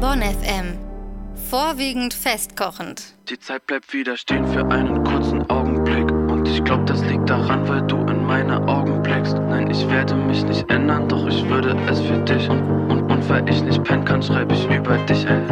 Bonn FM. Vorwiegend festkochend. Die Zeit bleibt wieder stehen für einen kurzen Augenblick. Und ich glaub, das liegt daran, weil du in meine Augen blickst. Nein, ich werde mich nicht ändern, doch ich würde es für dich. Und weil ich nicht pennen kann, schreib ich über dich ein